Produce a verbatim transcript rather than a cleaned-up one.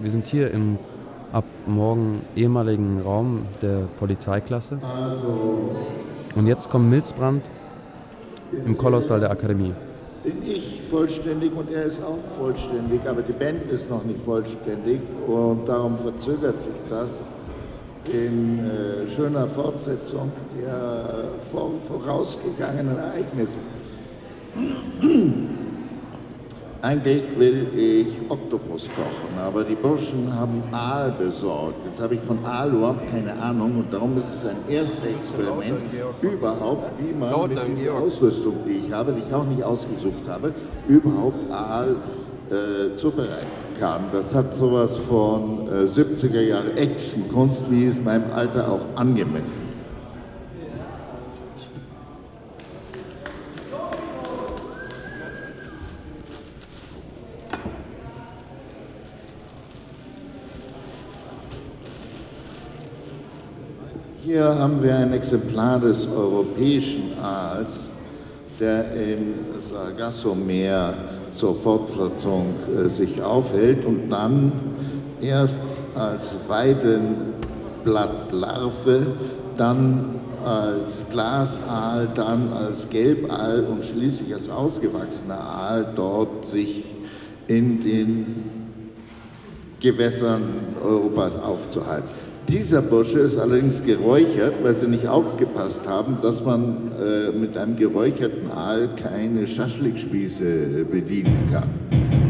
Wir sind hier im ab morgen ehemaligen Raum der Polizeiklasse. Und jetzt kommt Milzbrand im Kolossal der Akademie. Bin ich vollständig und er ist auch vollständig, aber die Band ist noch nicht vollständig und darum verzögert sich das in äh, schöner Fortsetzung der vor, vorausgegangenen Ereignisse. Eigentlich will ich Oktopus kochen, aber die Burschen haben Aal besorgt. Jetzt habe ich von Aal überhaupt keine Ahnung und darum ist es ein erstes Experiment überhaupt, wie man mit dieser Ausrüstung, die ich habe, die ich auch nicht ausgesucht habe, überhaupt Aal äh, zubereiten kann. Das hat sowas von äh, siebziger Jahre Actionkunst, wie es meinem Alter auch angemessen ist. Hier haben wir ein Exemplar des europäischen Aals, der im Sargasso-Meer zur Fortpflanzung äh, sich aufhält und dann erst als Weidenblattlarve, dann als Glasaal, dann als Gelbaal und schließlich als ausgewachsener Aal dort sich in den Gewässern Europas aufzuhalten. Dieser Bursche ist allerdings geräuchert, weil sie nicht aufgepasst haben, dass man äh, mit einem geräucherten Aal keine Schaschlikspieße bedienen kann.